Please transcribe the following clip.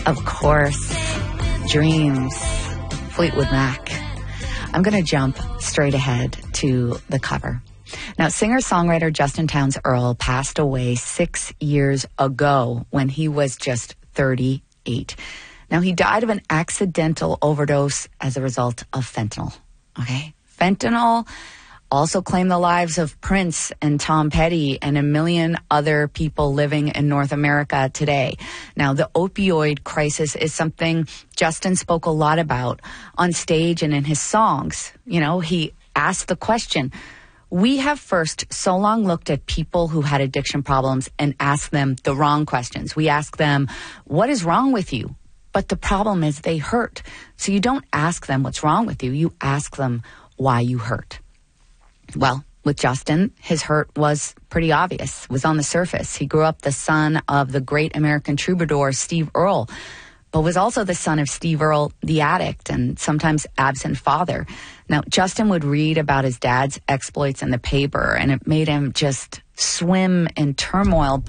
Of course, Dreams, Fleetwood Mac. I'm going to jump straight ahead to the cover. Now, singer-songwriter Justin Townes Earle passed away 6 years ago when he was just 38. Now, he died of an accidental overdose as a result of fentanyl. Okay? Fentanyl also claimed the lives of Prince and Tom Petty and a million other people living in North America today. Now, the opioid crisis is something Justin spoke a lot about on stage and in his songs. You know, he asked the question, we have first so long looked at people who had addiction problems and asked them the wrong questions. We ask them, what is wrong with you? But the problem is they hurt. So you don't ask them what's wrong with you. You ask them why you hurt. Well, with Justin, his hurt was pretty obvious, was on the surface. He grew up the son of the great American troubadour Steve Earle, but was also the son of Steve Earle, the addict and sometimes absent father. Now, Justin would read about his dad's exploits in the paper, and it made him just swim in turmoil.